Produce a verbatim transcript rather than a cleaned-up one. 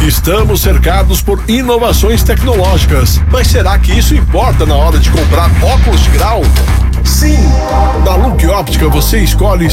Estamos cercados por inovações tecnológicas, mas será que isso importa na hora de comprar óculos de grau? Sim! Na Look Óptica você escolhe